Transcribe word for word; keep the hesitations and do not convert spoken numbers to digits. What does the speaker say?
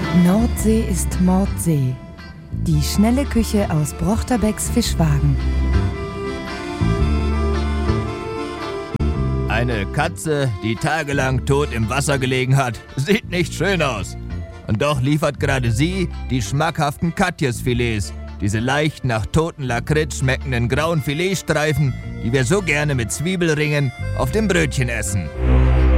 Nordsee ist Mordsee. Die schnelle Küche aus Brochterbecks Fischwagen. Eine Katze, die tagelang tot im Wasser gelegen hat, sieht nicht schön aus. Und doch liefert gerade sie die schmackhaften Katjesfilets, diese leicht nach toten Lakritz schmeckenden grauen Filetstreifen, die wir so gerne mit Zwiebelringen auf dem Brötchen essen.